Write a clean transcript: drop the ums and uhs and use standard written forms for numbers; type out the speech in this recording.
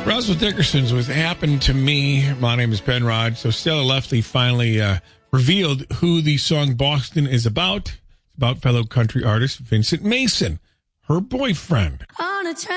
Russell Dickerson's with Happened to Me. My name is Ben Rod. So Stella Leftley finally revealed who the song Boston is about. It's about fellow country artist Vincent Mason, her boyfriend.